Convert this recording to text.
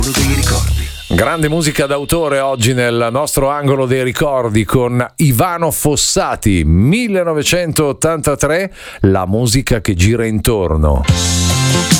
dei ricordi. Grande musica d'autore oggi nel nostro angolo dei ricordi con Ivano Fossati, 1983, la musica che gira intorno.